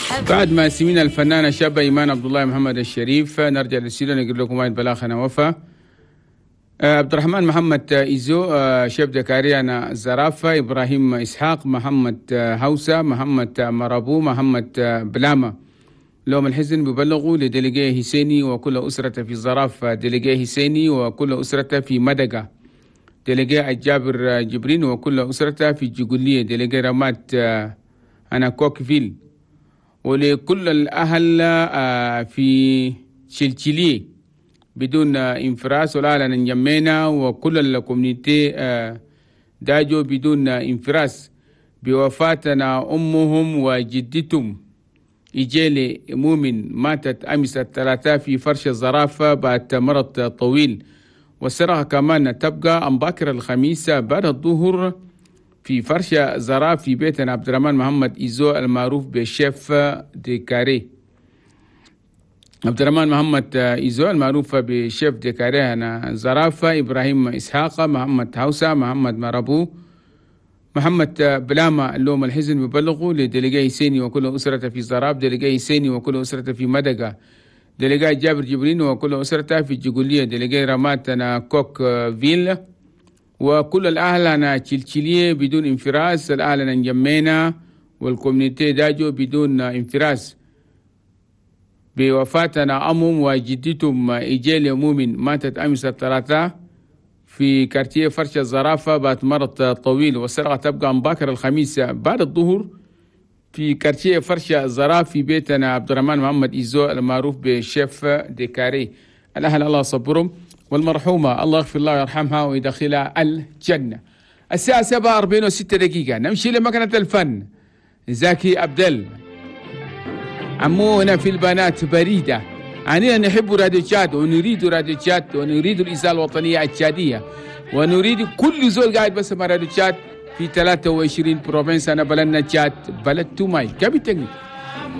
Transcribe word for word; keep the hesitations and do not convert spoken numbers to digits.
بعد ما سمينا الفنانة الشابة إيمان عبد الله محمد الشريف، نرجع للسيرة نقول لكم وايد بلاخنا وفا عبد الرحمن محمد إيزو، شيف دكاريانا زرافة، إبراهيم إسحاق، محمد هوسة، محمد مرابو، محمد بلامة. لهم الحزن ببلغوا لدليجي هسيني وكل أسرة في زرافة، دليجي هسيني وكل أسرة في مدقة، دليجي الجابر جبرين وكل أسرة في جيجولية، دليجي رمات أنا كوكفيل، ولكل الأهل في شلشلية بدون انفراس ولا نجمينا، وكل الكوميونيتي داجو بدون انفراس بوفاتنا أمهم وجدتهم إجيلي مؤمن ماتت أمس الثلاثاء في فرش الزرافة بعد مرض طويل، والسرعة كمان تبقى أم باكر الخميس بعد الظهر في فرش زراف في بيت عبد الرحمن محمد إيزو المعروف بالشيف ديكاري. عبد الرحمن محمد إيزو المعروف بشيف ديكاري أنا زرافة، إبراهيم إسحاق، محمد هوسة، محمد مرابو، محمد بلامة. اللوم الحزن ببلغوا لدليجي هسيني وكل أسرة في زراب، دليجي هسيني وكل أسرة في مدقة، دليجي جابر جبرين وكل أسرة في جيجولية، دليجي رمات أنا كوك فيل، وكل الأهل أنا تشلشلية بدون انفراس، الأهل أنا نجمينا والكوميونيتي داجو بدون انفراس بوفاتنا أمهم وجدتهم إجيل مؤمن ماتت أمس الثلاثاء في كارتيه فرش الزرافة بعد مرض طويل، والسرقة تبقى مباكر الخميس بعد الظهر في كارتيه فرش الزرافة في بيتنا عبد الرحمن محمد إيزو المعروف بشيف ديكاري. الأهل الله صبرهم، والمرحومة الله يغفر الله ويرحمها ويدخلها الجنة. الساعة سبعة أربعين وستة دقيقة نمشي لمكنة الفن. زكي عبدل عمونا في البنات بريدة، عنينا نحب راديو تشاد ونريد راديو تشاد ونريد الإذاعة الوطنية التشادية، ونريد كل زول قاعد بس مع راديو تشاد في ثلاثة وعشرين بروفنس. أنا بلدنا تشاد بلد توماي كابي تكنيك.